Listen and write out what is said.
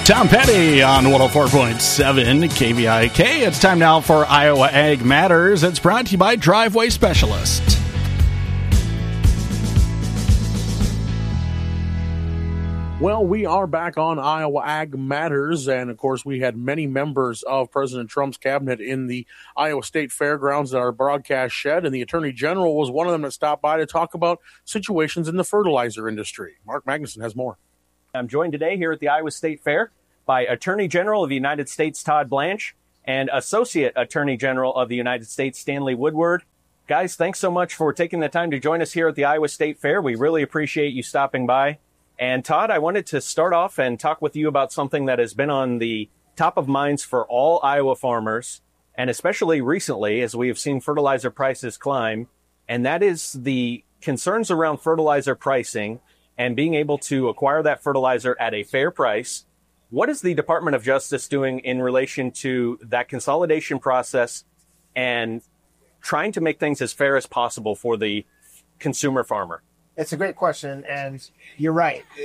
Tom Petty on 104.7 KVIK. It's time now for Iowa Ag Matters. It's brought to you by Driveway Specialist. Well, we are back on Iowa Ag Matters, and of course we had many members of President Trump's cabinet in the Iowa State Fairgrounds at our broadcast shed, and the Attorney General was one of them that stopped by to talk about situations in the fertilizer industry. Mark Magnuson has more. I'm joined today here at the Iowa State Fair by Attorney General of the United States, Todd Blanche, and Associate Attorney General of the United States, Stanley Woodward. Guys, thanks so much for taking the time to join us here at the Iowa State Fair. We really appreciate you stopping by. And Todd, I wanted to start off and talk with you about something that has been on the top of minds for all Iowa farmers, and especially recently as we have seen fertilizer prices climb, and that is the concerns around fertilizer pricing and being able to acquire that fertilizer at a fair price. What is the Department of Justice doing in relation to that consolidation process and trying to make things as fair as possible for the consumer farmer? It's a great question, and you're right.